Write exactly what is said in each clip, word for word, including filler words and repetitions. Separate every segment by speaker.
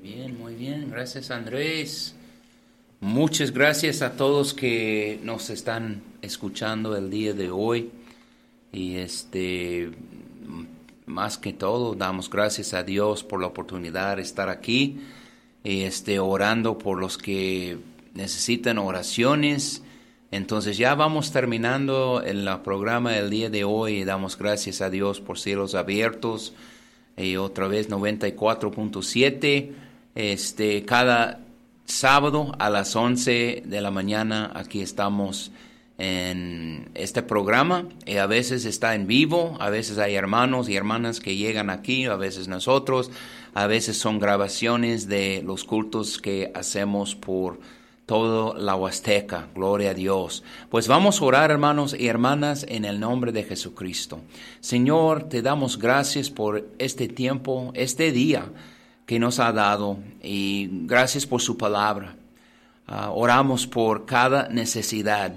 Speaker 1: Bien, muy bien. Gracias, Andrés. Muchas gracias a todos que nos están escuchando el día de hoy. Y este, más que todo, damos gracias a Dios por la oportunidad de estar aquí. Y este, orando por los que necesitan oraciones. Entonces ya vamos terminando el programa del día de hoy. Damos gracias a Dios por Cielos Abiertos. Y otra vez noventa y cuatro punto siete. Este, cada sábado a las once de la mañana aquí estamos en este programa. Y a veces está en vivo, a veces hay hermanos y hermanas que llegan aquí, a veces nosotros, a veces son grabaciones de los cultos que hacemos por toda la Huasteca. Gloria a Dios. Pues vamos a orar, hermanos y hermanas, en el nombre de Jesucristo. Señor, te damos gracias por este tiempo, este día que nos ha dado, y gracias por su palabra. Uh, oramos por cada necesidad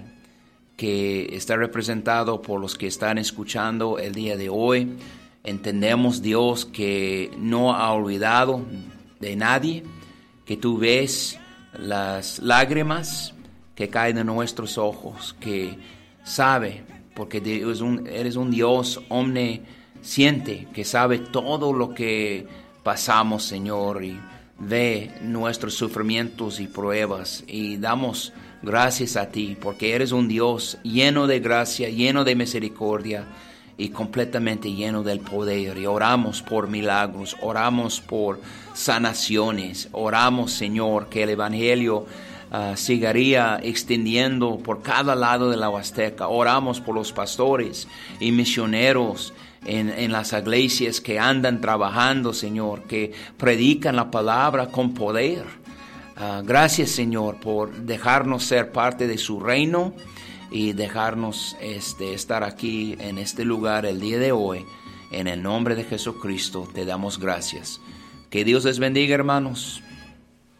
Speaker 1: que está representado por los que están escuchando el día de hoy. Entendemos, Dios, que no ha olvidado de nadie, que tú ves las lágrimas que caen de nuestros ojos, que sabe, porque eres un, eres un Dios omnisciente, que sabe todo lo que pasamos, Señor, y ve nuestros sufrimientos y pruebas, y damos gracias a ti, porque eres un Dios lleno de gracia, lleno de misericordia, y completamente lleno del poder. Y oramos por milagros, oramos por sanaciones, oramos, Señor, que el Evangelio uh, seguiría extendiendo por cada lado de la Huasteca. Oramos por los pastores y misioneros En, en las iglesias que andan trabajando, Señor, que predican la palabra con poder. Uh, gracias, Señor, por dejarnos ser parte de su reino y dejarnos este, estar aquí en este lugar el día de hoy. En el nombre de Jesucristo te damos gracias. Que Dios les bendiga, hermanos.